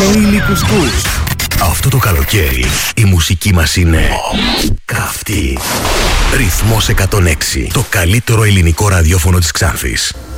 Daily Κουσκούς. Αυτό το καλοκαίρι η μουσική μας είναι καυτή. Ρυθμός 106. Το καλύτερο ελληνικό ραδιόφωνο της Ξάνθης.